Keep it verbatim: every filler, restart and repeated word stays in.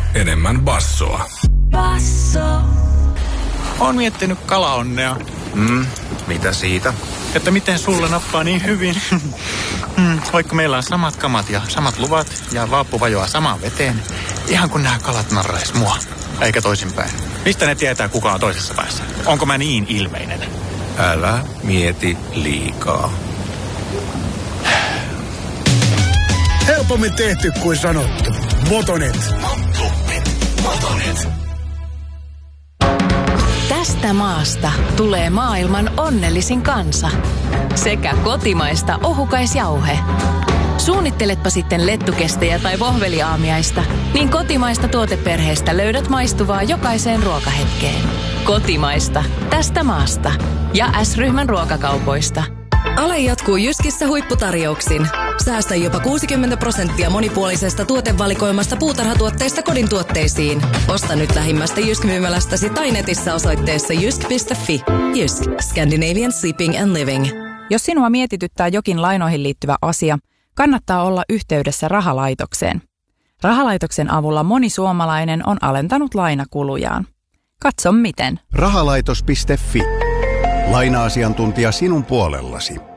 enemmän bassoa. Basso. Oon miettinyt kalaonnea. Mm, mitä siitä? Että miten sulle nappaa niin hyvin. mm, vaikka meillä on samat kamat ja samat luvat ja vaappu vajoaa samaan veteen. Ihan kun nämä kalat narrais mua. Eikä toisinpäin. Mistä ne tietää, kuka on toisessa päässä? Onko mä niin ilmeinen? Älä mieti liikaa. Helpommin tehty kuin sanottu. Motonet. Motonet. Tästä maasta tulee maailman onnellisin kansa. Sekä kotimaista ohukaisjauhe. Suunnitteletpa sitten lettukestejä tai vohveliaamiaista, niin kotimaista tuoteperheestä löydät maistuvaa jokaiseen ruokahetkeen. Kotimaista. Tästä maasta. Ja S-ryhmän ruokakaupoista. Ale jatkuu Jyskissä huipputarjouksin. Säästä jopa kuusikymmentä prosenttia monipuolisesta tuotevalikoimasta puutarhatuotteista kodin tuotteisiin. Osta nyt lähimmästä Jysk-myymälästäsi tai netissä osoitteessa jysk piste fi. Jysk. Scandinavian Sleeping and Living. Jos sinua mietityttää jokin lainoihin liittyvä asia, kannattaa olla yhteydessä Rahalaitokseen. Rahalaitoksen avulla moni suomalainen on alentanut lainakulujaan. Katso miten. Rahalaitos piste fi. Laina-asiantuntija sinun puolellasi.